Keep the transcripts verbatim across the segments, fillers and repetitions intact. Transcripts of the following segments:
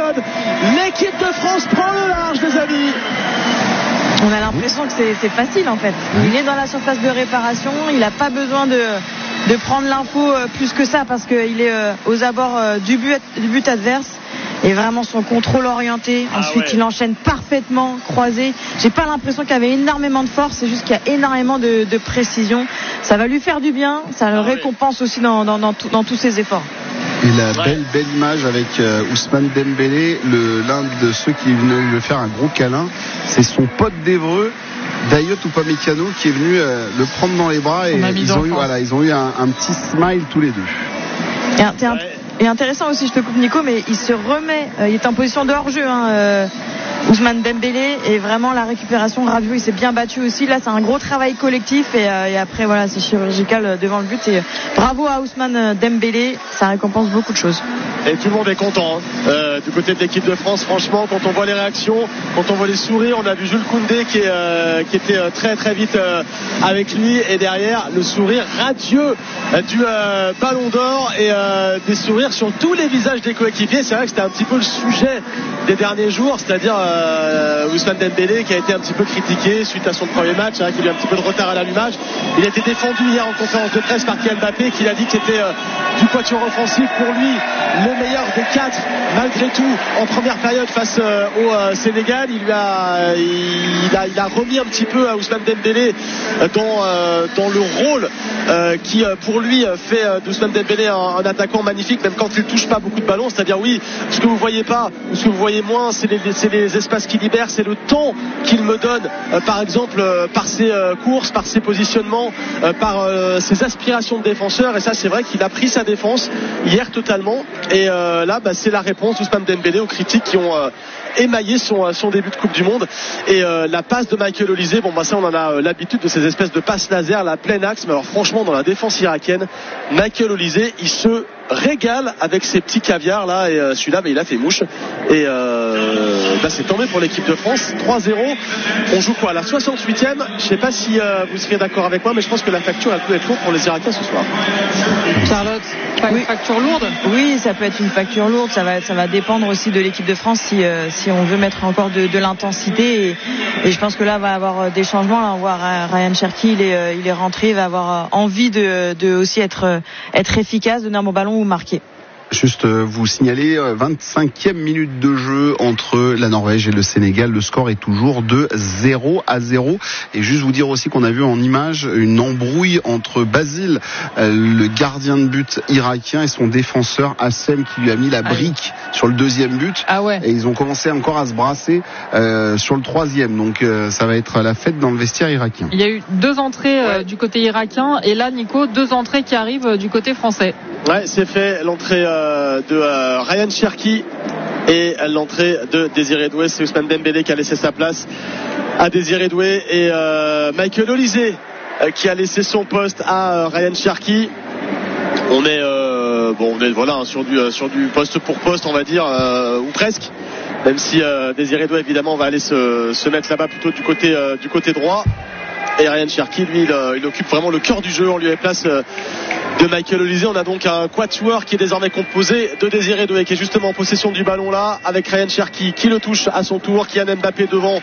code. L'équipe de France prend le large, les amis. On a l'impression que c'est, c'est facile en fait. Il est dans la surface de réparation, il n'a pas besoin de, de prendre l'info plus que ça parce qu'il est aux abords du but, du but adverse. Et vraiment son contrôle orienté. Ah Ensuite, ouais. il enchaîne parfaitement, croisé. J'ai pas l'impression qu'il y avait énormément de force, c'est juste qu'il y a énormément de, de précision. Ça va lui faire du bien, ça le ah récompense ouais. aussi dans, dans, dans, tout, dans tous ses efforts. Et la ouais. belle, belle image avec euh, Ousmane Dembélé, le, l'un de ceux qui est venu lui faire un gros câlin, c'est son pote d'Évreux, Dayot Upamecano, qui est venu euh, le prendre dans les bras et ils ont, eu, voilà, ils ont eu un, un petit smile tous les deux. Et, t'es un, ouais. Et intéressant aussi, je te coupe Nico, mais il se remet, euh, il est en position de hors-jeu, hein, euh, Ousmane Dembélé, et vraiment la récupération, Rabiot, il s'est bien battu aussi. Là, c'est un gros travail collectif, et, euh, et après, voilà, c'est chirurgical devant le but. Et bravo à Ousmane Dembélé, ça récompense beaucoup de choses. Et tout le monde est content hein. euh, du côté de l'équipe de France. Franchement, quand on voit les réactions, quand on voit les sourires, on a vu Jules Koundé qui, est, euh, qui était euh, très très vite euh, avec lui, et derrière le sourire radieux euh, du euh, Ballon d'Or et euh, des sourires sur tous les visages des coéquipiers. C'est vrai que c'était un petit peu le sujet des derniers jours, c'est-à-dire euh, Ousmane Dembélé qui a été un petit peu critiqué suite à son premier match, c'est vrai qu'il a eu un petit peu de retard à l'allumage. Il a été défendu hier en conférence de presse par Kylian Mbappé, qui a dit que c'était euh, du quatuor offensif pour lui le meilleur des quatre malgré tout en première période face euh, au euh, Sénégal. Il lui a, il a il a remis un petit peu à Ousmane Dembélé dans euh, dans le rôle euh, qui euh, pour lui fait euh, d'Ousmane Dembélé un, un attaquant magnifique, même quand il touche pas beaucoup de ballons. C'est-à-dire oui, ce que vous voyez pas ou ce que vous voyez moins, c'est les, c'est les espaces qu'il libère, c'est le temps qu'il me donne euh, par exemple euh, par ses euh, courses, par ses positionnements, euh, par euh, ses aspirations de défenseur. Et ça, c'est vrai qu'il a pris sa défense hier totalement. Et euh, là, bah, c'est la réponse d'Ousmane Dembélé aux critiques qui ont euh, émaillé son, son début de Coupe du Monde. Et euh, la passe de Michael Olise, bon bah ça on en a euh, l'habitude de ces espèces de passes laser, la pleine axe. Mais alors franchement, dans la défense irakienne, Michael Olise, il se régale avec ses petits caviars là, et euh, celui-là bah, il a fait mouche. Et euh, bah, c'est tombé pour l'équipe de France. Trois zéro. On joue quoi, la soixante-huitième? Je sais pas si euh, vous seriez d'accord avec moi, mais je pense que la facture elle peut être lourde pour les Irakiens ce soir. Charlotte, pas oui. une facture lourde? Oui, ça peut être une facture lourde. Ça va, ça va dépendre aussi de l'équipe de France si, euh, si on veut mettre encore de, de l'intensité. Et, et je pense que là, on va avoir des changements. Là, on voit Ryan Cherki, il est, il est rentré, il va avoir envie de, de aussi être, être efficace, donner un bon ballon ou marquer. Juste vous signaler, vingt-cinquième minute de jeu entre la Norvège et le Sénégal. Le score est toujours de zéro à zéro. Et juste vous dire aussi qu'on a vu en image une embrouille entre Basile, le gardien de but irakien, et son défenseur Hassem, qui lui a mis la brique ah oui. sur le deuxième but. Ah ouais. Et ils ont commencé encore à se brasser euh, sur le troisième. Donc euh, ça va être la fête dans le vestiaire irakien. Il y a eu deux entrées euh, ouais. du côté irakien. Et là, Nico, deux entrées qui arrivent euh, du côté français. Ouais, c'est fait. L'entrée euh, de euh, Ryan Cherki et l'entrée de Désiré Doué. C'est Ousmane Dembélé qui a laissé sa place à Désiré Doué, et euh, Michael Olise euh, qui a laissé son poste à euh, Ryan Cherki. On est euh, bon, on est voilà hein, sur du euh, sur du poste pour poste, on va dire, euh, ou presque. Même si euh, Désiré Doué évidemment va aller se, se mettre là-bas plutôt du côté euh, du côté droit. Et Ryan Cherki, lui, il, il occupe vraiment le cœur du jeu. On lui place euh, de Michael Olise. On a donc un quatuor qui est désormais composé de Désiré Doué, qui est justement en possession du ballon là, avec Ryan Cherki qui le touche à son tour, Kylian Mbappé devant.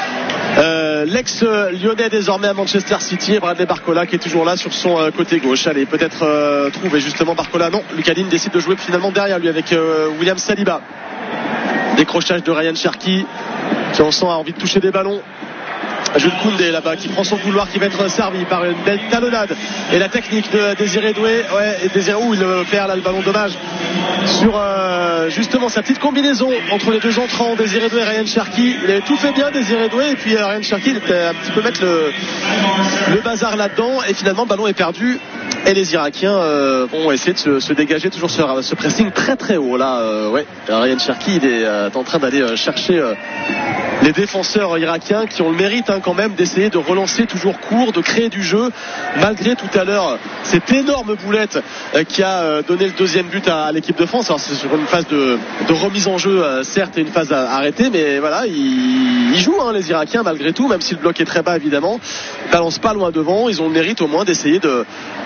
Euh, l'ex-lyonnais désormais à Manchester City, et Bradley Barcola qui est toujours là sur son euh, côté gauche. Allez, peut-être euh, trouver justement Barcola. Non, Lucas Digne décide de jouer finalement derrière lui avec euh, William Saliba. Décrochage de Ryan Cherki qui on sent a envie de toucher des ballons. Jules Koundé là-bas qui prend son couloir, qui va être servi par une belle talonnade, et la technique de Désiré Doué, ouais, et Désiré où il perd là le ballon, dommage sur euh, justement sa petite combinaison entre les deux entrants, Désiré Doué et Ryan Cherki. Il avait tout fait bien Désiré Doué, et puis euh, Ryan Cherki il était un petit peu mettre le, le bazar là-dedans, et finalement le ballon est perdu. Et les Irakiens euh, vont essayer de se, se dégager toujours sur ce pressing très très haut là. Euh, ouais, Ryan Cherki il est euh, en train d'aller euh, chercher euh, les défenseurs irakiens qui ont le mérite hein, quand même d'essayer de relancer toujours court, de créer du jeu, malgré tout à l'heure cette énorme boulette euh, qui a euh, donné le deuxième but à, à l'équipe de France. Alors c'est sur une phase de, de remise en jeu euh, certes, et une phase à, à arrêter, mais voilà, ils, ils jouent hein, les Irakiens malgré tout, même si le bloc est très bas évidemment. Ils balancent pas loin devant, ils ont le mérite au moins d'essayer de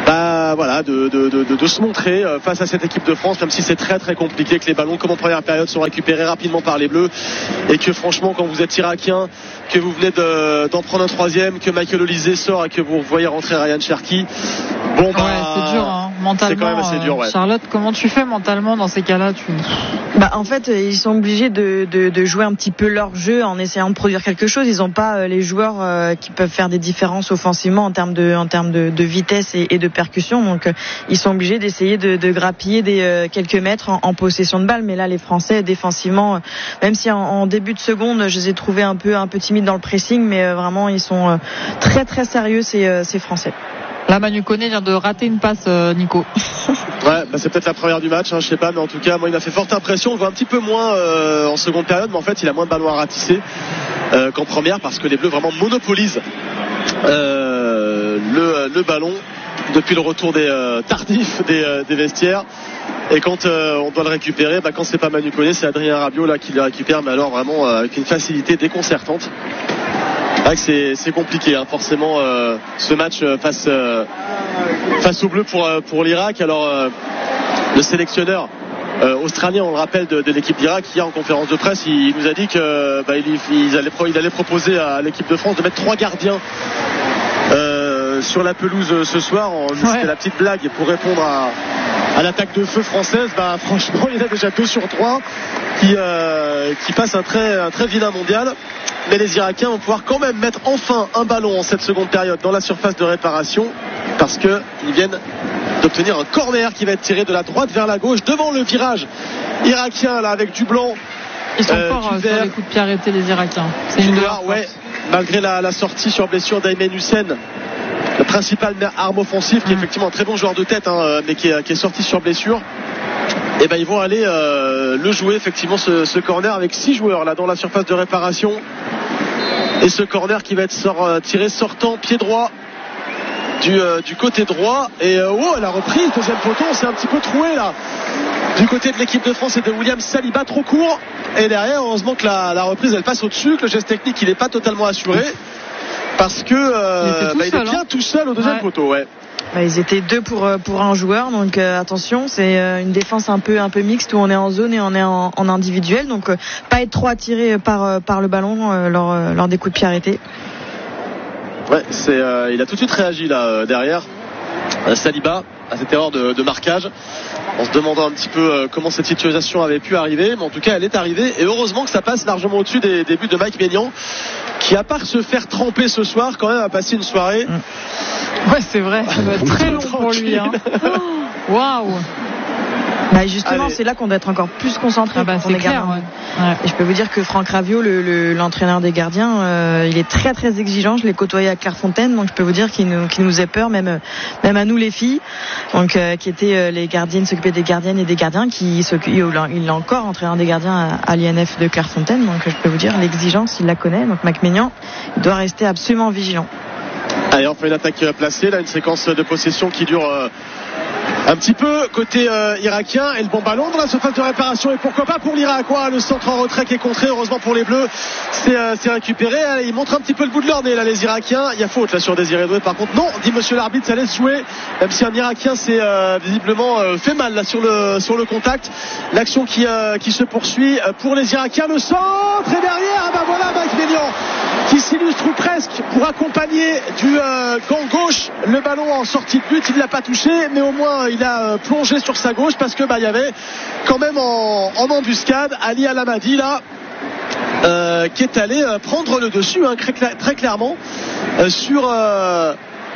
bah voilà de, de, de, de, de se montrer face à cette équipe de France, même si c'est très très compliqué, que les ballons comme en première période sont récupérés rapidement par les Bleus, et que franchement quand vous êtes irakien, que vous venez de, d'en prendre un troisième, que Michael Olise sort et que vous voyez rentrer Ryan Cherki, bon bah ouais, c'est dur hein, mentalement. C'est quand même assez dur, ouais. Charlotte, comment tu fais mentalement dans ces cas-là? tu... Bah en fait ils sont obligés de, de, de jouer un petit peu leur jeu en essayant de produire quelque chose. Ils n'ont pas euh, les joueurs euh, qui peuvent faire des différences offensivement en termes de en termes de, de vitesse et, et de percussion. Donc euh, ils sont obligés d'essayer de, de grappiller des euh, quelques mètres en, en possession de balle. Mais là les Français défensivement, euh, même si en, en début de seconde je les ai trouvés un peu un peu timides dans le pressing, mais euh, vraiment ils sont euh, très très sérieux ces, euh, ces Français. Là, Manu Koné vient de rater une passe, euh, Nico. Ouais, bah c'est peut-être la première du match, hein, je sais pas, mais en tout cas, moi, il m'a fait forte impression. On le voit un petit peu moins euh, en seconde période, mais en fait, il a moins de ballons à ratisser euh, qu'en première, parce que les Bleus vraiment monopolisent euh, le, le ballon depuis le retour des euh, tardifs des, euh, des vestiaires. Et quand euh, on doit le récupérer, bah, quand c'est pas Manu Koné, c'est Adrien Rabiot là qui le récupère, mais alors vraiment euh, avec une facilité déconcertante. C'est, c'est compliqué hein, forcément euh, ce match face, euh, face aux Bleus pour, euh, pour l'Irak. Alors euh, le sélectionneur euh, australien, on le rappelle, de, de l'équipe d'Irak, hier en conférence de presse, il, il nous a dit que bah, il, il, allait, il allait proposer à l'équipe de France de mettre trois gardiens euh, sur la pelouse ce soir. On, ouais. C'était la petite blague pour répondre à, à l'attaque de feu française. Bah, franchement, il y en a déjà deux sur trois qui, euh, qui passent un très, un très vilain mondial. Mais les Irakiens vont pouvoir quand même mettre enfin un ballon en cette seconde période dans la surface de réparation, parce qu'ils viennent d'obtenir un corner qui va être tiré de la droite vers la gauche devant le virage irakien là avec du blanc. Ils sont euh, forts sur les coups de pied arrêtés les Irakiens. C'est une noire, ouais. Malgré la, la sortie sur blessure d'Aymen Hussein, le principal arme offensive, qui est effectivement un très bon joueur de tête, hein, mais qui est, qui est sorti sur blessure. Et ben ils vont aller euh, le jouer effectivement ce, ce corner avec six joueurs là dans la surface de réparation. Et ce corner qui va être sort, euh, tiré sortant pied droit du, euh, du côté droit. Et euh, oh, elle a repris le deuxième poteau, on s'est un petit peu troué là du côté de l'équipe de France et de William Saliba, trop court. Et derrière, heureusement que la, la reprise elle passe au-dessus, que le geste technique il n'est pas totalement assuré, parce que euh, il, bah, il est bien tout seul au deuxième ouais. poteau. Ouais. Bah, ils étaient deux pour pour un joueur, donc euh, attention, c'est euh, une défense un peu un peu mixte où on est en zone et on est en, en individuel, donc euh, pas être trop attiré par euh, par le ballon euh, lors euh, lors des coups de pied arrêtés. Ouais, c'est euh, il a tout de suite réagi là euh, derrière euh, Saliba à cette erreur de, de marquage, en se demandant un petit peu euh, comment cette situation avait pu arriver, mais en tout cas elle est arrivée, et heureusement que ça passe largement au-dessus des, des buts de Mike Maignan, qui à part se faire tremper ce soir quand même a passé une soirée. Ouais, c'est vrai, ça va être très long pour lui. Hein. Waouh. Bah justement, allez. C'est là qu'on doit être encore plus concentré. Ah bah, pour les clair, gardiens. Ouais. Ouais. Et je peux vous dire que Franck Raviot, le, le, l'entraîneur des gardiens, euh, il est très très exigeant. Je l'ai côtoyé à Clairefontaine, donc je peux vous dire qu'il nous, qu'il nous faisait peur, même même à nous les filles, donc euh, qui étaient euh, les gardiennes, s'occupaient des gardiennes et des gardiens, qui s'occupent, il est encore entraîneur des gardiens à, à l'I N F de Clairefontaine, donc je peux vous dire l'exigence, il la connaît. Donc Mike Maignan, il doit rester absolument vigilant. Allez, on fait une attaque placée, là, une séquence de possession qui dure euh, un petit peu côté euh, irakien, et le bon ballon dans la surface de réparation, et pourquoi pas pour l'Irak, quoi, le centre en retrait qui est contré, heureusement pour les Bleus, c'est, euh, c'est récupéré. Allez, ils montrent un petit peu le bout de leur nez là, les Irakiens. Il y a faute là sur Désiré Doué, par contre non, dit monsieur l'arbitre, ça laisse jouer, même si un Irakien s'est euh, visiblement euh, fait mal là sur le, sur le contact. L'action qui, euh, qui se poursuit pour les Irakiens, le centre, et derrière, ah bah voilà Mike Maignan qui s'illustre presque pour accompagner du euh, gant gauche le ballon en sortie de but. Il ne l'a pas touché, mais au moins il a euh, plongé sur sa gauche, parce que bah il y avait quand même en, en embuscade Ali Al-Hamadi là euh, qui est allé euh, prendre le dessus hein, très, très clairement euh, sur euh,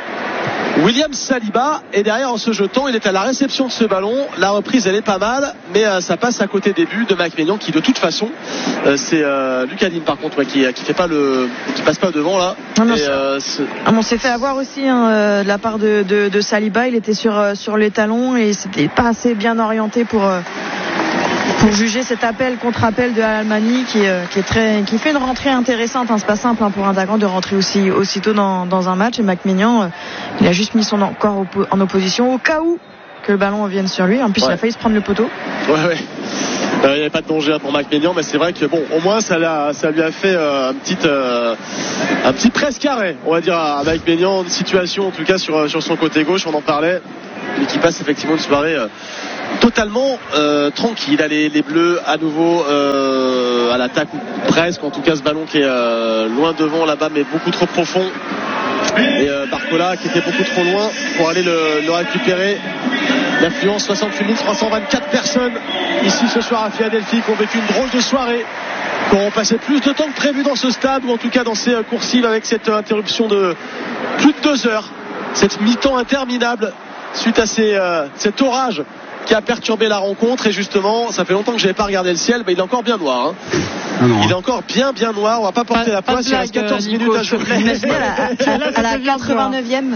William Saliba, et derrière en se jetant il est à la réception de ce ballon. La reprise elle est pas mal, mais euh, ça passe à côté des buts de Mike Maignan, qui de toute façon euh, c'est euh, Lucas Digne par contre ouais, qui, qui fait pas le qui passe pas devant là. Non, non, et, euh, ah, on s'est fait avoir aussi hein, euh, de la part de, de, de Saliba, il était sur, euh, sur les talons et c'était pas assez bien orienté pour euh, pour juger cet appel contre appel de Al-Almani qui, euh, qui est très qui fait une rentrée intéressante hein. C'est pas simple hein, pour un attaquant de rentrer aussi aussitôt dans, dans un match, et Mike Maignan euh, il a juste mis son corps en opposition au cas où que le ballon revienne sur lui. En plus ouais. Il a failli se prendre le poteau. Ouais ouais. Il n'y avait pas de danger pour Marc Maignan, mais c'est vrai que bon, au moins ça, l'a, ça lui a fait euh, un petit, euh, un petit presse carré, on va dire, à Marc Maignan, une situation en tout cas sur, sur son côté gauche, on en parlait, et qui passe effectivement une soirée euh, totalement euh, tranquille. Allez, les Bleus à nouveau euh, à l'attaque, presque, en tout cas ce ballon qui est euh, loin devant là-bas, mais beaucoup trop profond. Et euh, Barcola qui était beaucoup trop loin pour aller le, le récupérer. L'affluence soixante-huit mille trois cent vingt-quatre personnes ici ce soir à Philadelphie, qui ont vécu une drôle de soirée, qui ont passé plus de temps que prévu dans ce stade, ou en tout cas dans ces coursives, avec cette interruption de plus de deux heures, cette mi-temps interminable suite à ces, euh, cet orage qui a perturbé la rencontre. Et justement, ça fait longtemps que je n'avais pas regardé le ciel, mais il est encore bien noir, hein. Non, il est encore bien bien noir, on va pas porter pas, la poisse, il reste quatorze minutes à jouer. À la quatre-vingt-neuvième.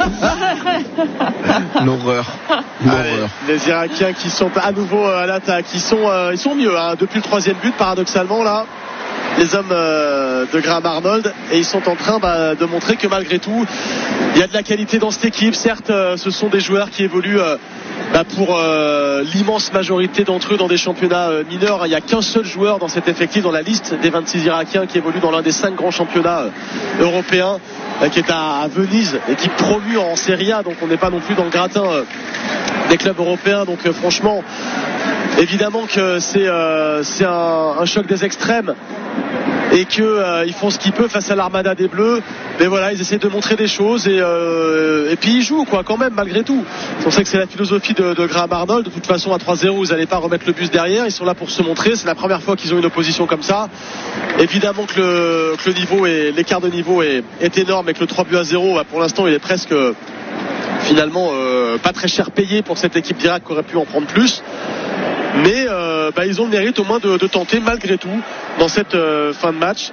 L'horreur. L'horreur. Les Irakiens qui sont à nouveau à l'attaque, ils sont, euh, ils sont mieux hein, depuis le troisième but, paradoxalement là, les hommes euh, de Graham Arnold, et ils sont en train bah, de montrer que malgré tout il y a de la qualité dans cette équipe. Certes, euh, ce sont des joueurs qui évoluent euh, bah, pour euh, l'immense majorité d'entre eux dans des championnats euh, mineurs. Il n'y a qu'un seul joueur dans cet effectif, dans la liste des vingt-six Irakiens, qui évolue dans l'un des cinq grands championnats euh, européens, euh, qui est à, à Venise, équipe promue en Serie A, donc on n'est pas non plus dans le gratin euh, des clubs européens. Donc euh, franchement, évidemment que c'est, euh, c'est un, un choc des extrêmes, et qu'ils euh, font ce qu'ils peuvent face à l'armada des Bleus. Mais voilà, ils essaient de montrer des choses, et, euh, et puis ils jouent quoi quand même malgré tout. On sait que c'est la philosophie de, de Graham Arnold. De toute façon, à trois zéro, vous n'allez pas remettre le bus derrière, ils sont là pour se montrer. C'est la première fois qu'ils ont une opposition comme ça. Évidemment que le, que le niveau et l'écart de niveau est, est énorme, et que le trois buts à zéro, bah, pour l'instant il est presque finalement euh, pas très cher payé pour cette équipe d'Irak qui aurait pu en prendre plus. Mais euh, bah, ils ont le mérite au moins de, de tenter malgré tout dans cette euh, fin de match,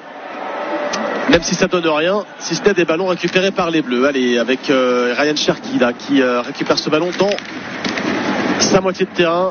même si ça donne rien, si ce n'est des ballons récupérés par les Bleus. Allez, avec euh, Ryan Cherki là, qui euh, récupère ce ballon dans sa moitié de terrain.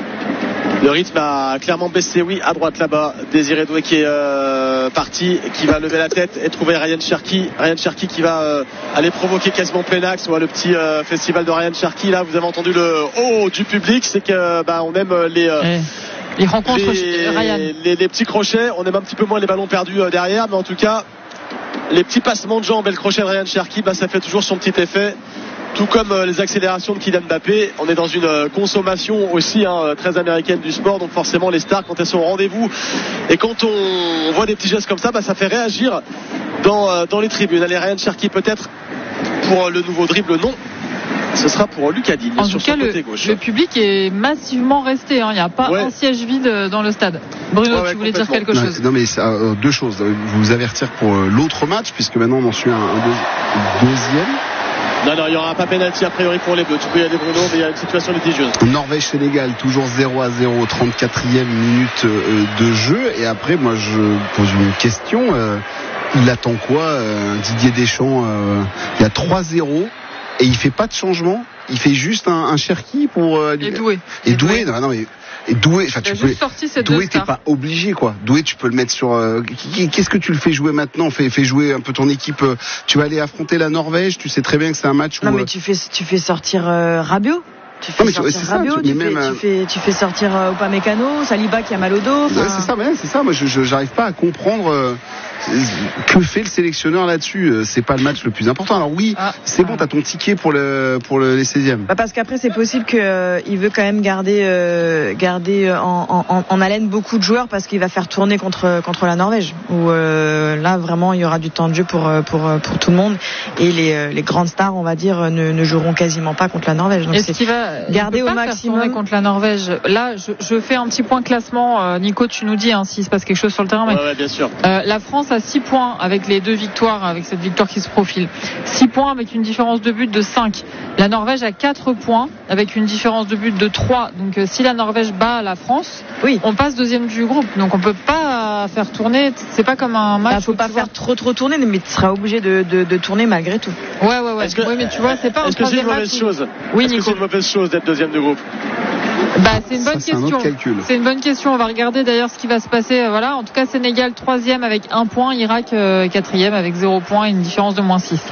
Le rythme a clairement baissé, oui, à droite là-bas. Désiré Doué qui est euh, parti, qui va lever la tête et trouver Ryan Cherki. Ryan Cherki qui va euh, aller provoquer quasiment plein axe. Ouais, le petit euh, festival de Ryan Cherki. Là, vous avez entendu le oh du public, c'est que bah, on aime les. Euh, ouais. Il rencontre les, Ryan. Les, les petits crochets, on aime un petit peu moins les ballons perdus euh, derrière, mais en tout cas, les petits passements de jambes et le crochet de Ryan Cherki, bah, ça fait toujours son petit effet. Tout comme euh, les accélérations de Kylian Mbappé. On est dans une euh, consommation aussi hein, très américaine du sport, donc forcément les stars, quand elles sont au rendez-vous et quand on, on voit des petits gestes comme ça, bah, ça fait réagir dans, euh, dans les tribunes. Allez, Ryan Cherki peut-être pour euh, le nouveau dribble, non. Ce sera pour Lucas Digne en sur tout cas, son côté le, gauche. Le public est massivement resté. Hein. Il n'y a pas ouais. un siège vide dans le stade. Bruno, ouais, ouais, tu voulais dire quelque non, chose? Non, mais ça, euh, deux choses. Vous vous avertir pour euh, l'autre match, puisque maintenant on en suit un, un deux, deuxième. Non, non, il n'y aura pas pénalty a priori pour les Bleus. Tu peux y aller, Bruno, mais il y a une situation litigieuse. Norvège-Sénégal, toujours zéro à zéro, trente-quatrième minute euh, de jeu. Et après, moi, je pose une question. Euh, il attend quoi, euh, Didier Deschamps? euh, Il y a trois zéro et il fait pas de changement. Il fait juste un, un Cherki pour. Euh, et Doué. Et Doué, non, non, mais. Et Doué, enfin, tu peux. Doué, t'es pas obligé, quoi. Doué, tu peux le mettre sur. Euh, qu'est-ce que tu le fais jouer maintenant? Fais, fais jouer un peu ton équipe. Euh, tu vas aller affronter la Norvège. Tu sais très bien que c'est un match où. Non, mais tu fais, tu fais sortir euh, Rabiot. Tu fais non, sortir tu, Rabiot. Ça, tu, tu, fais, même, tu, fais, tu fais sortir euh, Upamecano, Saliba qui a mal au dos. Ouais, c'est ça, ouais, c'est ça. Moi, je, je j'arrive pas à comprendre. Euh, que fait le sélectionneur là-dessus? C'est pas le match le plus important. Alors oui, ah, c'est bon, t'as ton ticket pour le pour le, les seizièmes. Bah parce qu'après c'est possible que euh, il veut quand même garder euh, garder en, en, en haleine beaucoup de joueurs, parce qu'il va faire tourner contre contre la Norvège, où euh, là vraiment il y aura du temps de jeu pour pour pour tout le monde, et les les grandes stars, on va dire, ne, ne joueront quasiment pas contre la Norvège. Donc est-ce qu'il va garder au maximum contre la Norvège? Là, je, je fais un petit point classement. Euh, Nico, tu nous dis hein, s'il se passe quelque chose sur le terrain. Mais, ouais, ouais, bien sûr. Euh, la France a six points avec les deux victoires, avec cette victoire qui se profile. six points avec une différence de but de cinq. La Norvège a quatre points avec une différence de but de trois. Donc si la Norvège bat la France, oui, on passe deuxième du groupe. Donc on peut pas faire tourner. C'est pas comme un match. Il faut pas faire trop trop tourner, mais tu seras obligé de, de, de tourner malgré tout. Ouais ouais ouais. Que, oui, mais tu vois, c'est pas un est-ce que c'est une mauvaise match chose? Oui, est-ce Nico. que c'est une mauvaise chose d'être deuxième du groupe? Bah, c'est une bonne ça, question. C'est, c'est une bonne question. On va regarder d'ailleurs ce qui va se passer. Voilà. En tout cas, Sénégal troisième avec un point, Irak euh, quatrième avec zéro point et une différence de moins six.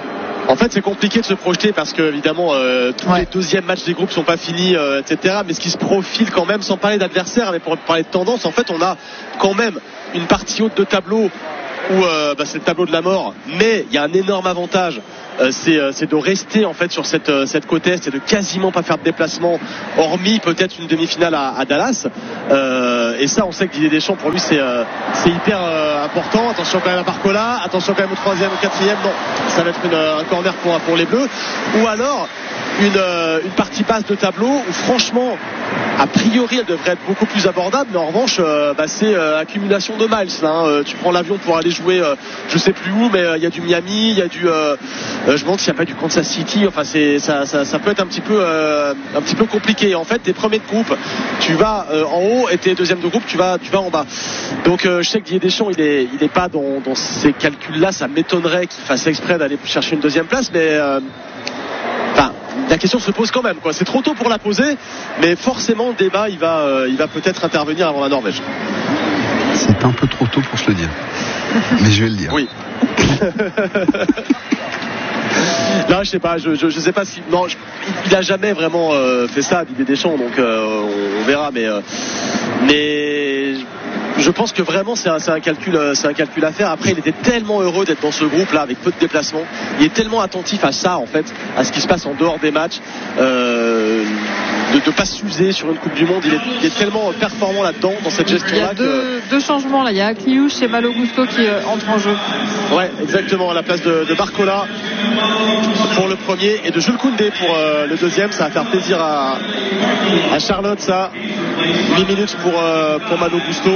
En fait, c'est compliqué de se projeter parce que évidemment euh, tous ouais. les deuxièmes matchs des groupes sont pas finis, euh, et cetera. Mais ce qui se profile quand même, sans parler d'adversaire, mais pour parler de tendance, en fait, on a quand même une partie haute de tableau où euh, bah, c'est le tableau de la mort, mais il y a un énorme avantage. Euh, c'est, euh, c'est de rester en fait sur cette, euh, cette côte est et de quasiment pas faire de déplacement, hormis peut-être une demi-finale à, à Dallas. Euh, et ça, on sait que Didier Deschamps, pour lui, c'est, euh, c'est hyper euh, important. Attention quand même à Barcola, attention quand même au troisième, au quatrième. Non, ça va être une, un corner pour, pour les Bleus. Ou alors une, euh, une partie basse de tableau où franchement, a priori, elle devrait être beaucoup plus abordable. Mais en revanche, euh, bah, c'est euh, accumulation de miles. Là, hein. Tu prends l'avion pour aller jouer, euh, je sais plus où, mais il euh, y a du Miami, il y a du euh, Euh, je me demande s'il n'y a pas du Kansas City. Enfin, c'est, ça, ça, ça peut être un petit peu, euh, un petit peu compliqué. En fait, t'es premier de groupe, tu vas euh, en haut, et t'es deuxième de groupe, tu vas, tu vas en bas. Donc, euh, je sais que Didier Deschamps, il est, il est pas dans, dans ces calculs-là. Ça m'étonnerait qu'il fasse exprès d'aller chercher une deuxième place, mais euh, enfin, la question se pose quand même, quoi. C'est trop tôt pour la poser, mais forcément, le débat, il va, euh, il va peut-être intervenir avant la Norvège. C'est un peu trop tôt pour se le dire, mais je vais le dire. Oui. Là, je sais pas, je, je, je sais pas si non, je, il a jamais vraiment euh, fait ça, Didier Deschamps, donc euh, on, on verra, mais euh, mais je pense que vraiment c'est un, c'est un calcul, c'est un calcul à faire. Après, il était tellement heureux d'être dans ce groupe-là avec peu de déplacements. Il est tellement attentif à ça, en fait, à ce qui se passe en dehors des matchs, euh, de ne pas s'user sur une Coupe du Monde. Il est, il est tellement performant là-dedans, dans cette gestion-là. Il y a deux, que... deux changements là. Il y a Akliouche et Malo Gusto qui euh, entrent en jeu. Ouais, exactement, à la place de, de Barcola pour le premier et de Jules Koundé pour euh, le deuxième. Ça va faire plaisir à, à Charlotte, ça. huit minutes pour, euh, pour Malo Gusto.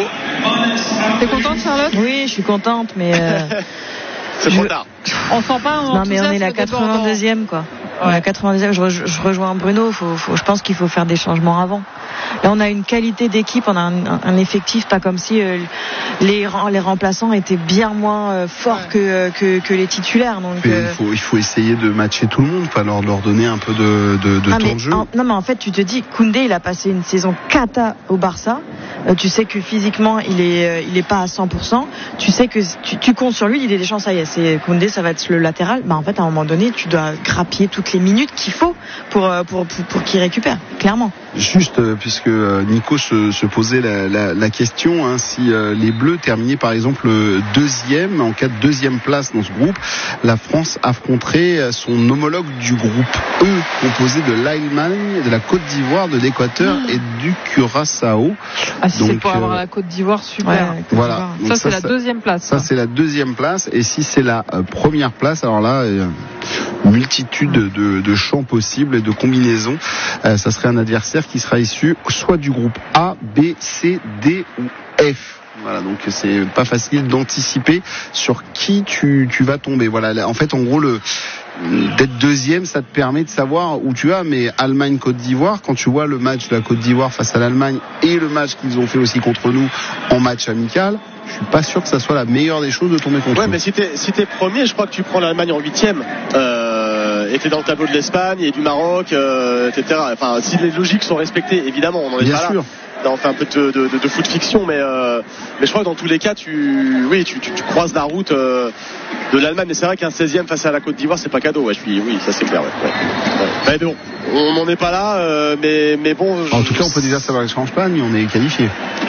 T'es contente, Charlotte? Oui, je suis contente, mais euh, c'est trop tard. On sent pas un non, mais on est la quatre-vingt-deuxième, quoi. Ouais. La quatre-vingt-deuxième, je, re, je rejoins Bruno. Faut, faut, je pense qu'il faut faire des changements avant. Là, on a une qualité d'équipe, on a un, un effectif, pas comme si euh, les, les remplaçants étaient bien moins euh, forts que, que, que les titulaires. Donc, euh... il, faut, il faut essayer de matcher tout le monde, pas leur, leur donner un peu de, de, de non, temps de jeu. En, non, mais en fait, tu te dis, Koundé, il a passé une saison cata au Barça. Euh, tu sais que physiquement, il est, euh, il est pas à cent pour cent. Tu sais que tu, tu comptes sur lui, il est des chances, ça y est, c'est Koundé, ça va être le latéral. Bah, en fait, à un moment donné, tu dois grappiller toutes les minutes qu'il faut pour, pour, pour, pour qu'il récupère, clairement. Juste, euh, puisque euh, Nico se, se posait la, la, la question, hein, si euh, les Bleus terminaient par exemple deuxième, en cas de deuxième place dans ce groupe, la France affronterait son homologue du groupe E, composé de l'Allemagne, de la Côte d'Ivoire, de l'Équateur mmh. et du Curaçao. Ah, si donc, c'est pour euh, avoir la Côte d'Ivoire, super. Ouais, voilà. Donc ça, ça, c'est la ça, deuxième place. Ça, ça, c'est la deuxième place. Et si c'est la euh, première place, alors là, euh, multitude de, de champs possibles et de combinaisons. Euh, ça serait un adversaire qui sera issu soit du groupe A, B, C, D ou F. Voilà, donc c'est pas facile d'anticiper sur qui tu, tu vas tomber. Voilà, en fait, en gros, le d'être deuxième, ça te permet de savoir où tu vas. Mais Allemagne-Côte d'Ivoire, quand tu vois le match de la Côte d'Ivoire face à l'Allemagne et le match qu'ils ont fait aussi contre nous en match amical, je suis pas sûr que ça soit la meilleure des choses de tomber contre eux. Ouais, mais si t'es, si t'es premier, je crois que tu prends l'Allemagne en huitième. Euh, et t'es dans le tableau de l'Espagne et du Maroc, euh, et cetera. Enfin, si les logiques sont respectées, évidemment, on en est Bien pas sûr. là. Là, on fait un peu de, de, de, de foot fiction, mais euh, mais je crois que dans tous les cas, tu, oui, tu, tu, tu croises la route euh, de l'Allemagne. Mais c'est vrai qu'un seizième face à la Côte d'Ivoire, c'est pas cadeau. Ouais, je suis, oui, ça c'est clair. Ouais. Ouais. Mais bon, on n'en est pas là, euh, mais mais bon. En tout cas, on peut déjà savoir que l'Espagne, on est qualifié.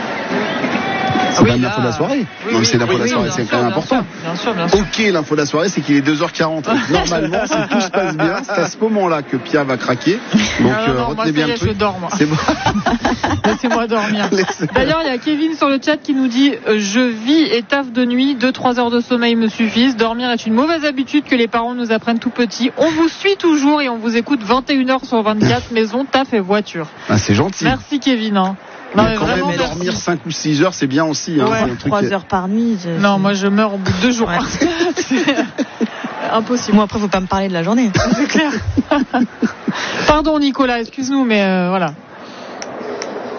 C'est oui, quand même l'info de la soirée. Oui, non, oui, c'est l'info oui, de la soirée, oui, c'est sûr, quand même bien important. Sûr, bien sûr, bien sûr. Ok, l'info de la soirée, c'est qu'il est deux heures quarante. Normalement, si tout se passe bien, c'est à ce moment-là que Pierre va craquer. Donc, non, non, euh, non, retenez moi, bien y est, le truc. Je dors, moi. C'est bon. Laissez-moi dormir. Laissez-moi. D'ailleurs, il y a Kevin sur le chat qui nous dit euh, je vis et taffe de nuit, deux trois heures de sommeil me suffisent. Dormir est une mauvaise habitude que les parents nous apprennent tout petit. On vous suit toujours et on vous écoute vingt et une heures sur vingt-quatre, maison, taf et voiture. Ah, c'est gentil. Merci Kevin. Hein. Non, mais, mais quand même, merci. dormir cinq ou six heures, c'est bien aussi. Hein, ouais, trois heures par nuit. Je... Non, moi je meurs au bout de deux jours. Ouais. C'est impossible. Moi, après, faut pas me parler de la journée. C'est clair. Pardon, Nicolas, excuse-nous, mais euh, voilà.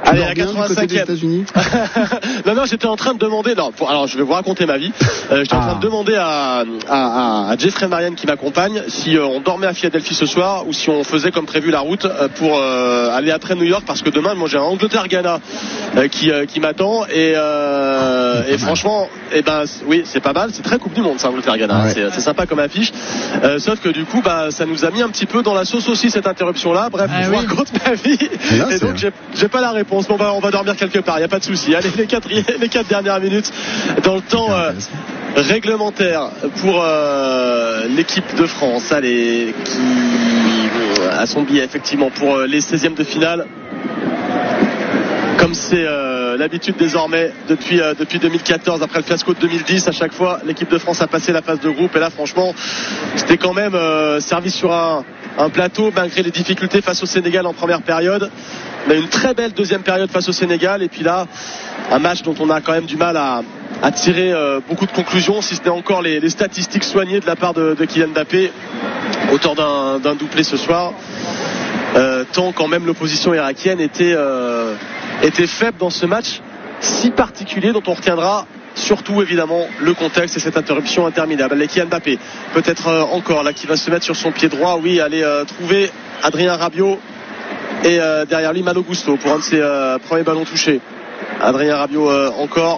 Allez, à quatre-vingt-cinquième. non, non, j'étais en train de demander. Non, pour, alors je vais vous raconter ma vie. Euh, j'étais ah. en train de demander à, à, à Jeffrey Marianne qui m'accompagne si euh, on dormait à Philadelphie ce soir ou si on faisait comme prévu la route euh, pour euh, aller après New York, parce que demain, moi j'ai un Angleterre-Ghana euh, qui, euh, qui m'attend et, euh, et franchement, et eh ben oui, c'est pas mal. C'est très Coupe du Monde, ça, Angleterre-Ghana. Ouais. C'est, c'est sympa comme affiche. Euh, sauf que du coup, bah, ça nous a mis un petit peu dans la sauce aussi cette interruption-là. Bref, ah, je oui. vous raconte ma vie. Là, et donc j'ai, j'ai pas la réponse. Bon, bah, on va dormir quelque part, il n'y a pas de souci. Allez, les quatre, les quatre dernières minutes dans le temps euh, réglementaire pour euh, l'équipe de France. Allez, qui a son billet effectivement pour euh, les seizièmes de finale. Comme c'est euh, l'habitude désormais depuis, euh, depuis deux mille quatorze, après le fiasco de deux mille dix, à chaque fois l'équipe de France a passé la phase de groupe. Et là, franchement, c'était quand même euh, servi sur un, un plateau malgré les difficultés face au Sénégal en première période. On a une très belle deuxième période face au Sénégal, et puis là un match dont on a quand même du mal à, à tirer euh, beaucoup de conclusions, si ce n'est encore les, les statistiques soignées de la part de, de Kylian Mbappé, auteur d'un, d'un doublé ce soir, euh, tant quand même l'opposition irakienne était, euh, était faible dans ce match si particulier dont on retiendra surtout évidemment le contexte et cette interruption interminable. Et Kylian Mbappé peut-être euh, encore là qui va se mettre sur son pied droit, oui, aller euh, trouver Adrien Rabiot. Et euh, derrière lui, Malo Gusto pour un de ses euh, premiers ballons touchés. Adrien Rabiot euh, encore.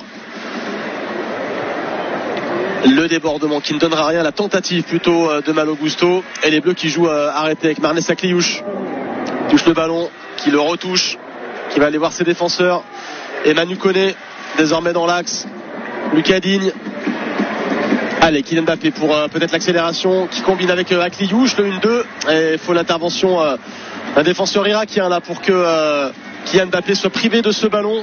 Le débordement qui ne donnera rien, la tentative plutôt euh, de Malo Gusto. Et les Bleus qui jouent euh, arrêté avec Marnès Akliouche. Touche le ballon, qui le retouche, qui va aller voir ses défenseurs. Et Manu Koné, désormais dans l'axe. Lucas Digne. Allez, Kylian Mbappé pour euh, peut-être l'accélération qui combine avec euh, Akliouche, le un deux. Et il faut l'intervention euh, d'un défenseur irakien là pour que euh, Kylian Mbappé soit privé de ce ballon.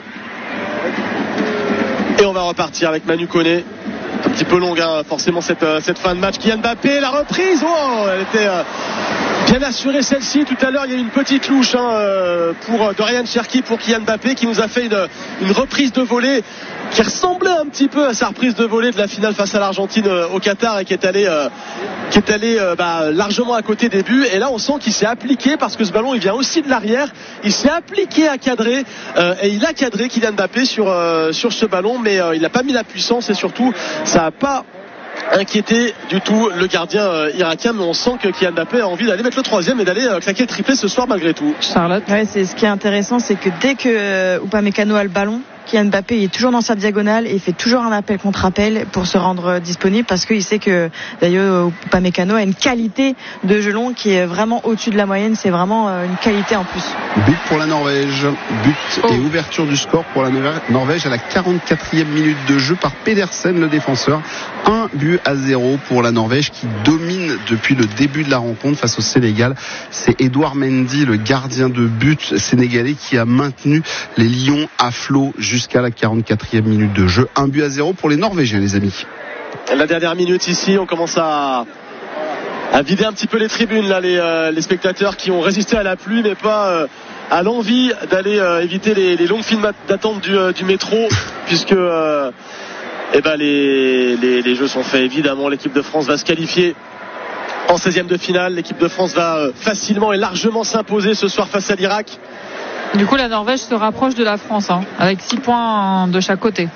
Et on va repartir avec Manu Koné. Un petit peu longue hein, forcément cette, euh, cette fin de match. Kylian Mbappé, la reprise, oh, elle était euh, bien assurée celle-ci. Tout à l'heure il y a eu une petite louche hein, euh, pour euh, de Ryan Cherki pour Kylian Mbappé qui nous a fait une, une reprise de volée qui ressemblait un petit peu à sa reprise de volée de la finale face à l'Argentine euh, au Qatar, et qui est allé euh, qui est allé euh, bah, largement à côté des buts. Et là on sent qu'il s'est appliqué, parce que ce ballon il vient aussi de l'arrière, il s'est appliqué à cadrer euh, et il a cadré Kylian Mbappé sur, euh, sur ce ballon, mais euh, il n'a pas mis la puissance, et surtout ça n'a pas inquiété du tout le gardien euh, irakien. Mais on sent que Kylian Mbappé a envie d'aller mettre le troisième et d'aller euh, claquer le triplé ce soir malgré tout. Charlotte, ouais, c'est, ce qui est intéressant, c'est que dès que euh, Upamecano a le ballon, Kylian Mbappé est toujours dans sa diagonale et il fait toujours un appel contre appel pour se rendre disponible, parce qu'il sait que d'ailleurs Upamecano a une qualité de jeu long qui est vraiment au-dessus de la moyenne. C'est vraiment une qualité en plus. But pour la Norvège, but oh. et ouverture du score pour la Norvège à la quarante-quatrième minute de jeu par Pedersen, le défenseur. Un but à zéro pour la Norvège qui domine depuis le début de la rencontre face au Sénégal. C'est Edouard Mendy, le gardien de but sénégalais, qui a maintenu les Lions à flot jusqu'à la quarante-quatrième minute de jeu. Un but à zéro pour les Norvégiens, les amis. La dernière minute ici, on commence à, à vider un petit peu les tribunes là, les, euh, les spectateurs qui ont résisté à la pluie, mais pas euh, à l'envie d'aller euh, éviter les, les longues files d'attente du, euh, du métro, puisque euh, eh ben, les, les, les jeux sont faits. Évidemment, l'équipe de France va se qualifier en seizième de finale. L'équipe de France va euh, facilement et largement s'imposer ce soir face à l'Irak. Du coup, la Norvège se rapproche de la France, hein, avec six points de chaque côté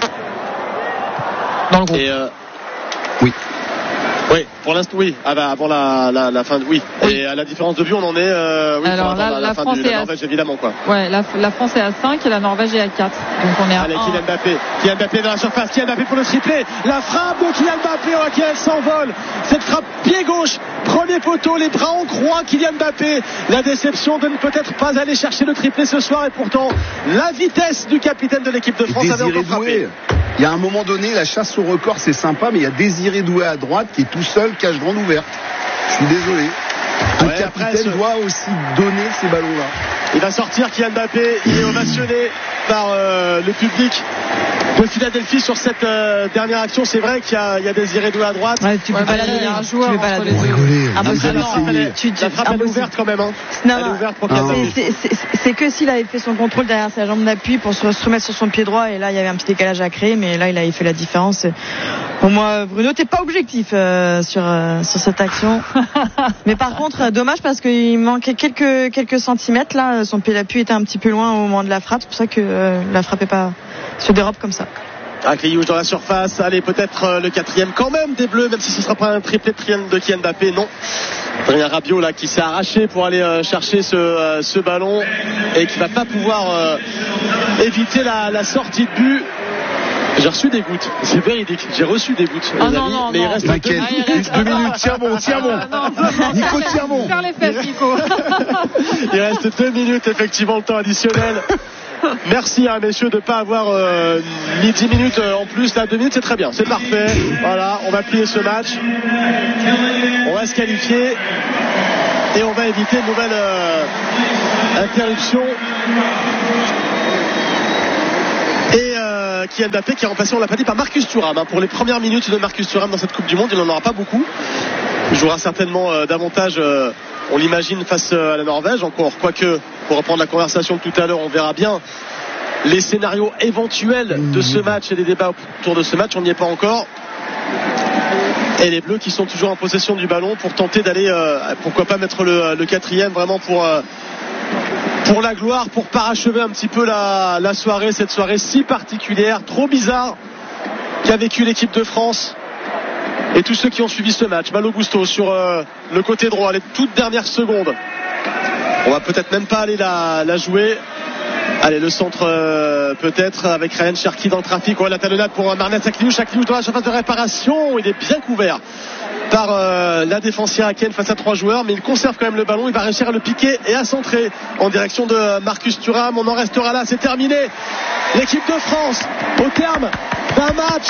dans le groupe. Et euh... Oui. Oui, pour l'instant, oui. Ah bah, avant la, la, la fin de, oui. oui. Et à la différence de but, on en est, euh, oui, alors là, la, la, la fin France du, est la à... Norvège, évidemment, quoi. Ouais, la, la France est à cinq et la Norvège est à quatre. Donc on est à Allez, un. Kylian Mbappé. Kylian Mbappé dans la surface. Kylian Mbappé pour le triplé. La frappe de Kylian Mbappé, oh, qui elle s'envole. Cette frappe pied gauche. Premier poteau, les bras en croix, Kylian Mbappé. La déception de ne peut-être pas aller chercher le triplé ce soir, et pourtant, la vitesse du capitaine de l'équipe de France avait encore frappé. Il y a un moment donné, la chasse au record, c'est sympa, mais il y a Désiré Doué à droite qui est tout seul, cage grande ouverte. Je suis désolé. Un ouais, capitaine après, ce... doit aussi donner ces ballons-là. Il va sortir Kylian Mbappé, il est ovationné par euh, le public de Philadelphie sur cette euh, dernière action. C'est vrai qu'il y a, il y a Désiré Doué à droite. Ouais, tu peux ouais, pas la donner un joueur. Tu peux pas la donner. La frappe est ouverte quand même. Hein. Non, elle est ouverte pour non. C'est, c'est, c'est que s'il avait fait son contrôle derrière sa jambe d'appui pour se remettre sur son pied droit, et là il y avait un petit décalage à créer, mais là il avait fait la différence. Pour moi, Bruno, t'es pas objectif euh, sur euh, sur cette action. Mais par contre, euh, dommage parce qu'il manquait quelques quelques centimètres là. Son pied d'appui était un petit peu loin au moment de la frappe. C'est pour ça que euh, la frappe est pas se dérobe comme ça. Ah, Kliouche dans la surface. Allez, peut-être euh, le quatrième quand même des Bleus, même si ce ne sera pas un triplé de Kylian Mbappé. Non. Adrien Rabiot là qui s'est arraché pour aller euh, chercher ce euh, ce ballon et qui va pas pouvoir euh, éviter la, la sortie de but. J'ai reçu des gouttes, c'est véridique. J'ai reçu des gouttes, ah les non, amis, non, mais non. il reste T'inquiète, deux, ah, reste... deux minutes. Tiens bon, tiens bon. Ah, non, Nico, tiens bon. Faire les fesses, Nico. Il reste deux minutes, effectivement, le temps additionnel. Merci à hein, messieurs de ne pas avoir euh, mis dix minutes euh, en plus. Là, deux minutes, c'est très bien, c'est parfait. Voilà, on va plier ce match. On va se qualifier et on va éviter une nouvelle euh, interruption. Et euh, Kylian Mbappé qui est remplacé, on l'a pas dit, par Marcus Thuram hein, pour les premières minutes de Marcus Thuram dans cette Coupe du Monde. Il n'en aura pas beaucoup. Il jouera certainement euh, davantage, euh, on l'imagine, face à la Norvège. Encore, quoique, pour reprendre la conversation de tout à l'heure, on verra bien les scénarios éventuels de ce match et les débats autour de ce match. On n'y est pas encore. Et les Bleus qui sont toujours en possession du ballon pour tenter d'aller, euh, pourquoi pas mettre le, le quatrième vraiment pour... Euh, pour la gloire, pour parachever un petit peu la, la soirée, cette soirée si particulière, trop bizarre qu'a vécu l'équipe de France et tous ceux qui ont suivi ce match. Malo Gusto sur euh, le côté droit, les toutes dernières secondes. On va peut-être même pas aller la, la jouer. Allez, le centre euh, peut-être avec Ryan Cherki dans le trafic. Ouais, la talonnade pour Marnez Akliouche. Akliouche dans la surface de réparation. Il est bien couvert par euh, la défense irakienne face à trois joueurs, mais il conserve quand même le ballon. Il va réussir à le piquer et à centrer en direction de Marcus Thuram. On en restera là, c'est terminé. L'équipe de France, au terme d'un match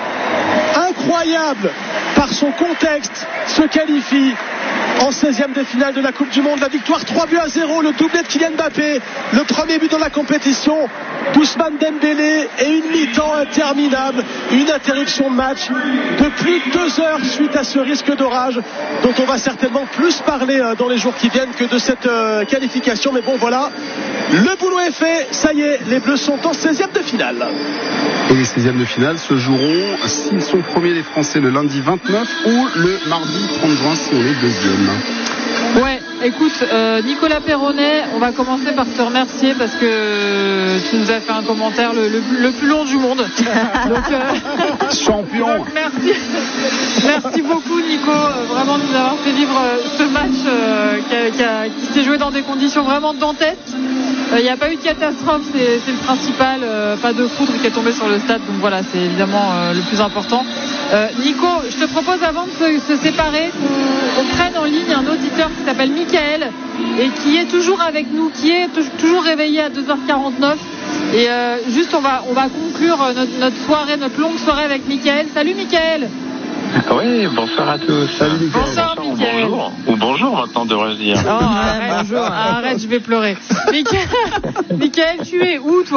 incroyable par son contexte, se qualifie en seizième de finale de la Coupe du Monde. La victoire trois buts à zéro, le doublé de Kylian Mbappé, le premier but dans la compétition d'Ousmane Dembélé et une mi-temps interminable, une interruption de match de plus de deux heures suite à ce risque d'orage dont on va certainement plus parler dans les jours qui viennent que de cette qualification. Mais bon, voilà, le boulot est fait, ça y est, les Bleus sont en seizième de finale. Et les seizièmes de finale se joueront, s'ils sont premiers les Français, le lundi vingt-neuf ou le mardi trente juin si on est deuxième. Ouais, écoute, euh, Nicolas Perronnet, on va commencer par te remercier parce que tu nous as fait un commentaire le, le, le plus long du monde. Donc, euh, champion. Donc, merci, merci beaucoup Nico, euh, vraiment de nous avoir fait vivre euh, ce match euh, qui, a, qui, a, qui s'est joué dans des conditions vraiment dantesques. Il euh, n'y a pas eu de catastrophe, c'est, c'est le principal, euh, pas de foudre qui est tombée sur le stade, donc voilà, c'est évidemment euh, le plus important. Euh, Nico, je te propose avant de se, se séparer qu'on on prenne en ligne un auditeur qui s'appelle Mickaël et qui est toujours avec nous, qui est t- toujours réveillé à deux heures quarante-neuf. Et euh, juste, on va, on va conclure notre, notre soirée, notre longue soirée avec Mickaël. Salut Mickaël. Oui, bonsoir à tous. Salut Mickaël. Bonsoir Mickaël. Bonjour. Ou bonjour maintenant devrais-je dire. Oh, arrête, bonjour. Arrête, je vais pleurer. Mickaël, Mickaël, tu es où toi ?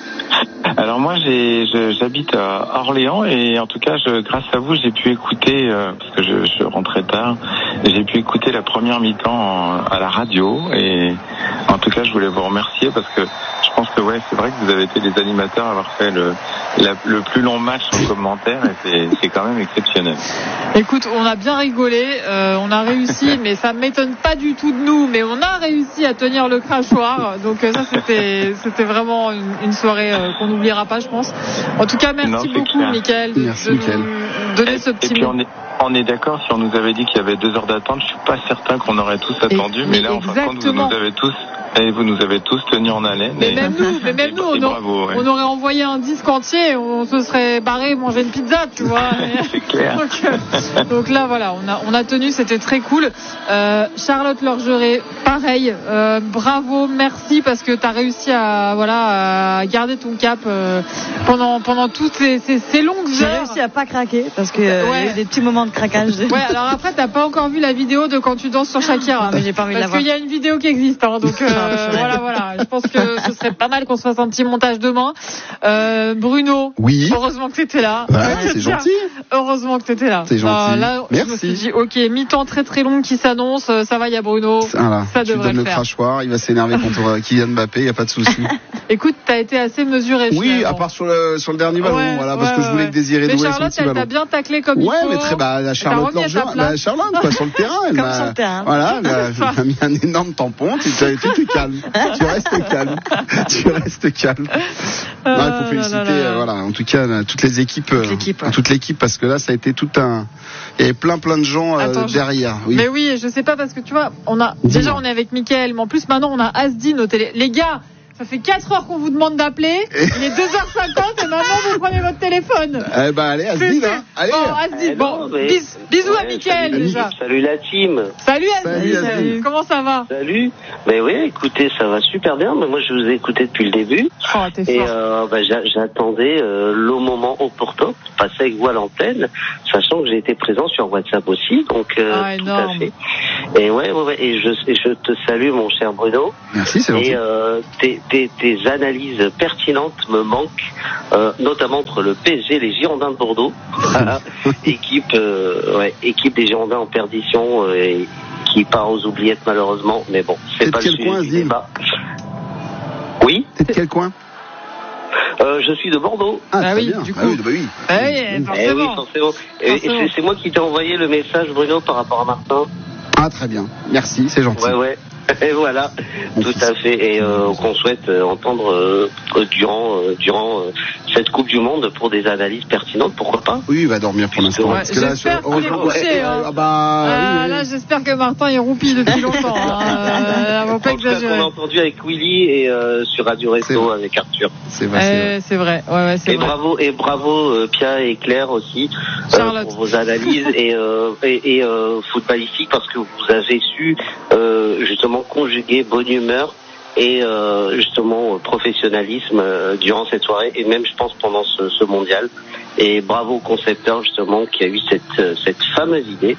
Alors moi j'ai, je, j'habite à Orléans et en tout cas je, grâce à vous j'ai pu écouter, euh, parce que je, je rentrais tard, j'ai pu écouter la première mi-temps en, à la radio et en tout cas je voulais vous remercier parce que je pense que ouais c'est vrai que vous avez été les animateurs à avoir fait le, la, le plus long match en commentaire et c'est, c'est quand même exceptionnel. Écoute, on a bien rigolé, euh, on a réussi, mais ça ne m'étonne pas du tout de nous, mais on a réussi à tenir le crachoir, donc euh, ça c'était, c'était vraiment une, une soirée euh, qu'on n'oubliera pas je pense. En tout cas merci non, beaucoup clair. Mickaël de, merci, de Mickaël. nous donner et, ce petit et puis mot. on est, on est d'accord, si on nous avait dit qu'il y avait deux heures d'attente, je suis pas certain qu'on aurait tous attendu, et, mais, mais là en fin de compte vous nous avez tous et vous nous avez tous tenus en haleine. Mais et, même nous, mais même et, nous, on, et bravo, ouais. on aurait envoyé un disque entier, et on se serait barré manger une pizza, tu vois. C'est clair. donc, euh, donc là, voilà, on a, on a tenu, c'était très cool. Euh, Charlotte Lorgeret, pareil, euh, bravo, merci parce que tu as réussi à, voilà, à garder ton cap euh, pendant, pendant toutes ces, ces, ces longues J'ai heures. réussi à pas craquer parce que euh, Ouais. il y a eu des petits moments de craquage. Ouais, alors après, t'as pas encore vu la vidéo de quand tu danses sur Shakira. Mais j'ai pas envie de la Parce voir. qu'il y a une vidéo qui existe, hein, donc. Euh, euh, voilà, voilà. Je pense que ce serait pas mal qu'on se fasse un petit montage demain. Euh, Bruno. Oui. Heureusement que t'étais là. Ouais, c'est gentil. Heureusement que t'étais là. C'est gentil. Euh, là, Merci. je me suis dit, ok, mi-temps très très long qui s'annonce. Ça va, il y a Bruno. Voilà. Ça tu devrait donnes le le faire. crachoir, il va s'énerver contre Kylian Mbappé, il y a pas de souci. Écoute, t'as été assez mesuré. Oui, finalement. à part sur le sur le dernier ballon, Ouais, voilà, ouais, parce que je voulais ouais. que Désiré Mais Doué son Charlotte, petit elle ballon. t'a bien taclé comme il Ouais, faut. mais très bah la Charlotte remis à ta Lorgeon, place. la Charlotte quoi sur le terrain, elle Comme m'a sur le terrain. voilà, elle a, elle a mis un énorme tampon, tu tu tu es calme. Tu restes calme. Tu restes calme. Non, il faut féliciter euh, voilà, en tout cas euh, toutes les équipes euh, Toute l'équipe, ouais. toute l'équipe parce que là ça a été tout un il y avait plein plein de gens euh, Attends, je- derrière. Oui. Mais oui, je sais pas parce que tu vois, on a Dis-moi. déjà on est avec Mickaël, mais en plus maintenant on a Asdin au télé. Les gars, ça fait quatre heures qu'on vous demande d'appeler. Il est deux heures cinquante et maintenant vous prenez votre téléphone. Eh ben allez, Asdin, hein. Allez. Bon, Asdin, Eh bon, non, mais- bis- bisous à Ouais, Mickaël salut, déjà. Salut la team. Salut Salut, Asdin, Asdin. comment ça va? Salut. Mais oui, écoutez, ça va super bien. Mais moi, je vous ai écouté depuis le début. Oh, t'es Et fort. euh, bah, j'a- j'attendais euh, le moment opportun pour passer avec vous à l'antenne, sachant que j'ai été présent sur WhatsApp aussi. Donc, euh, Ah, tout énorme. à fait. Et ouais, ouais, ouais. Et je, et je te salue, mon cher Bruno. Merci, c'est gentil. Et euh, tes, tes, tes analyses pertinentes me manquent, euh, notamment entre le P S G et les Girondins de Bordeaux. Voilà. équipe, euh, ouais, équipe des Girondins en perdition euh, et qui part aux oubliettes malheureusement. Mais bon, T'es c'est pas de le quel sujet coin, du Zine débat. Oui, T'es de quel coin? euh, je suis de Bordeaux. Ah, Bah très oui, bien. du Ah coup. oui, bah oui. Eh oui, Eh oui, forcément. forcément. Et, et Forcément. c'est, c'est moi qui t'ai envoyé le message, Bruno, par rapport à Martin. Ah, très bien. Merci, c'est gentil. Ouais, ouais. Et voilà, tout à fait. Et euh, qu'on souhaite euh, entendre euh, durant euh, durant euh, cette Coupe du Monde pour des analyses pertinentes, pourquoi pas. Oui, il va dormir pour l'instant. Ouais, parce que là, j'espère sur- qu'il est heureusement- couché, hein. Ah bah, Ah, oui, oui. là, j'espère que Martin est roupi depuis longtemps. Hein. Euh, on va pas En tout cas, qu'on exagérer. a entendu avec Willy et euh, sur Radio C'est Resto vrai. avec Arthur. C'est vrai, c'est vrai. Euh, c'est vrai, ouais, ouais, c'est Et vrai. bravo et bravo euh, Pia et Claire aussi euh, Charlotte. pour vos analyses et euh, et, et euh, footballistiques parce que vous avez su euh, justement conjuguer bonne humeur et euh, justement professionnalisme euh, durant cette soirée et même je pense pendant ce, ce mondial. Et bravo au concepteur justement qui a eu cette euh, cette fameuse idée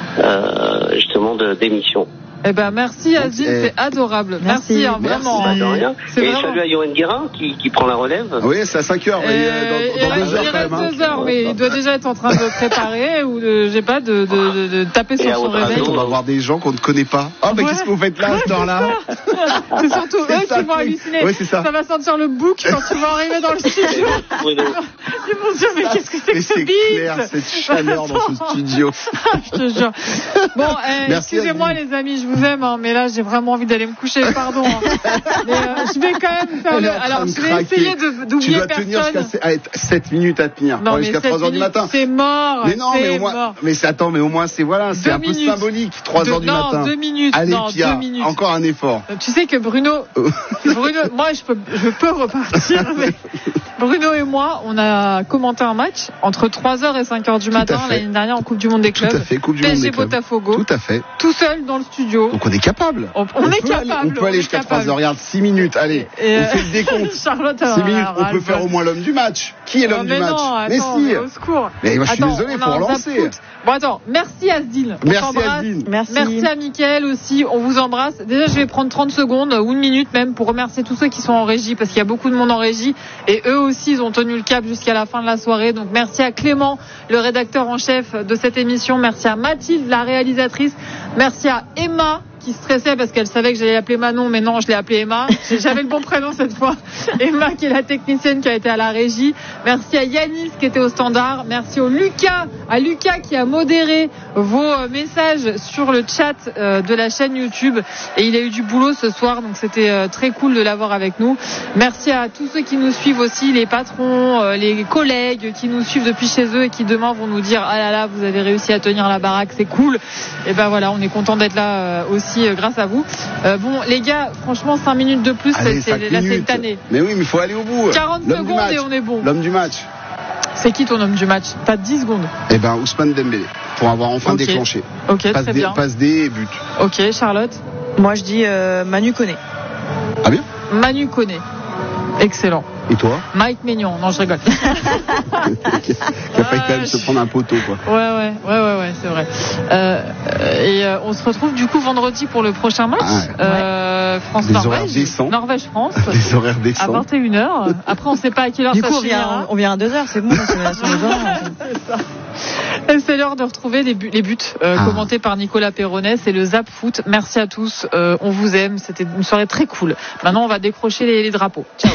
euh, justement de d'émission. Eh ben, merci Asdin, Eh. c'est adorable. Merci, Merci. hein, vraiment. Bah, de rien. C'est Et vraiment- salut à Yoann Guérin qui qui prend la relève. Ah oui, c'est à cinq heures. Euh, mais, euh, il dans, dans reste, deux heures il quand reste même. hein. deux heures, mais il doit déjà être en train de préparer ou de, j'ai pas, de, de, de, de taper Et sur à son votre réveil. radio, On va voir des gens qu'on ne connaît pas. Oh, mais Ouais. qu'est-ce que vous faites là à cette heure-là? C'est surtout C'est eux ça, qui vont oui. halluciner. Oui, c'est ça. va sentir le bouc quand tu vas arriver dans le studio. Bruno. Ils vont se dire, mais qu'est-ce que c'est que Mais ce c'est clair, beat? cette chaleur dans ce studio. Je te jure. Bon, eh, Merci, excusez-moi Asdin. les amis, je vous aime, hein, mais là j'ai vraiment envie d'aller me coucher, pardon. hein. Mais euh, je vais quand même faire Elle le. est en train Alors de je vais craquer. essayer de- Tu d'oublier dois tenir personne. jusqu'à sept minutes à tenir. Non, Ouais, mais jusqu'à sept trois heures du minutes, matin. c'est mort. Mais non, c'est mais au moins, mort. mais c'est, attends, mais au moins, c'est voilà, c'est Deux un peu minutes. symbolique. trois Deux- heures du non, matin. deux minutes. Allez, non, Pia, deux minutes. encore un effort. Tu sais que Bruno, Bruno, moi je peux, je peux repartir, mais Bruno et moi, on a commenté un match entre trois heures et cinq heures du Tout à matin fait. l'année dernière en Coupe du Monde des Tout à clubs. fait, Coupe du Monde P S G des clubs. Botafogo, Tout à fait. tout seul dans le studio. Donc on est capable. On, on est peut aller- capable. on peut aller est jusqu'à capable. trois heures. Regarde, six minutes. Allez, Et, on euh, fait le décompte. Charlotte, six minutes, alors, on peut ras-le-bol. faire au moins l'homme du match. Qui est Oh, l'homme mais du match? non, Mais attends, si. mais au secours. Mais moi, je suis Attends, désolé, on faut a un relancer. zap foot. Bon, attends, merci Asdin. On Merci t'embrasse. Asdin. Merci. Merci à Mickaël aussi, on vous embrasse. Déjà, je vais prendre trente secondes ou une minute même pour remercier tous ceux qui sont en régie parce qu'il y a beaucoup de monde en régie et eux aussi, ils ont tenu le cap jusqu'à la fin de la soirée. Donc, merci à Clément, le rédacteur en chef de cette émission. Merci à Mathilde, la réalisatrice. Merci à Emma qui stressait parce qu'elle savait que j'allais l'appeler Manon, mais non, je l'ai appelée Emma. J'avais le bon prénom cette fois. Emma qui est la technicienne qui a été à la régie. Merci à Yanis qui était au standard. Merci au Lucas, à Lucas qui a modéré vos euh, messages sur le chat euh, de la chaîne YouTube. Et il a eu du boulot ce soir, donc c'était euh, très cool de l'avoir avec nous. Merci à tous ceux qui nous suivent aussi, les patrons, euh, les collègues qui nous suivent depuis chez eux et qui demain vont nous dire ah là là, vous avez réussi à tenir la baraque, c'est cool. Et ben voilà, on est content d'être là euh, aussi euh, grâce à vous. Euh, bon les gars, franchement cinq minutes de plus, Allez, c'est, cinq c'est, là c'est minutes. une tannée. Mais oui, mais il faut aller au bout. quarante L'homme du secondes match. et on est bon. L'homme du match. C'est qui ton homme du match? T'as dix secondes. Eh ben, Ousmane Dembélé. Pour avoir enfin Ok. déclenché. Ok, Passe très D, bien. passe D et but. Ok, Charlotte. Moi je dis euh, Manu Koné. Ah bien? Manu Koné. Excellent. Et toi? Mike Maignan. Non, je rigole. Qui a failli quand même se prendre un poteau, quoi. Ouais, ouais, ouais, ouais, ouais, c'est vrai. Euh, et euh, on se retrouve du coup vendredi pour le prochain match. Ah, euh, France-Norvège. Norvège-France. Des horaires décents. À vingt et une heures. Après, on ne sait pas à quelle heure du ça coup, on vient, on vient à deux heures, c'est bon, la simulation des horaires. C'est ça. Et c'est l'heure de retrouver les buts, les buts euh, ah. commentés par Nicolas Perronnet. C'est le Zap Foot. Merci à tous. Euh, on vous aime. C'était une soirée très cool. Maintenant, on va décrocher les, les drapeaux. Ciao.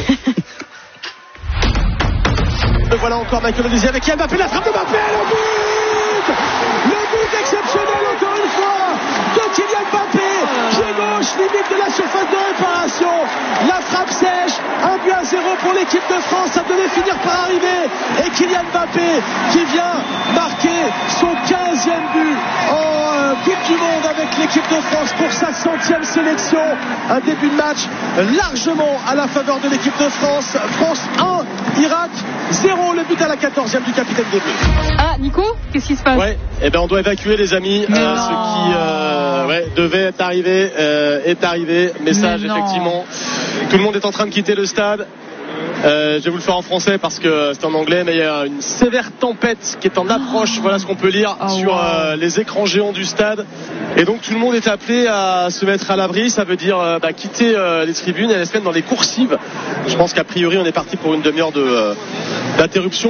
Voilà encore Michael Olise avec Kylian Mbappé, la frappe de Mbappé, le but, le but exceptionnel encore une fois de Kylian Mbappé, pied gauche, limite de la surface de réparation, la frappe sèche, un but à zéro pour l'équipe de France, ça devait finir par arriver, et Kylian Mbappé qui vient marquer son quinzième but en euh, Coupe du Monde avec l'équipe de France pour sa centième sélection, un début de match largement à la faveur de l'équipe de France. France un, Irak zéro, le but à la quatorzième du capitaine des Bleus. Ah, Nico, qu'est-ce qui se passe? Ouais, eh ben on doit évacuer les amis. Euh, ce qui euh, ouais, devait être arrivé euh, est arrivé. Message effectivement. Tout le monde est en train de quitter le stade. Euh, je vais vous le faire en français parce que c'est en anglais, mais il y a une sévère tempête qui est en approche. Voilà ce qu'on peut lire oh, sur wow. euh, les écrans géants du stade. Et donc tout le monde est appelé à se mettre à l'abri. Ça veut dire euh, bah, quitter euh, les tribunes et aller se mettre dans les coursives. Je pense qu'a priori on est parti pour une demi-heure de, euh, d'interruption.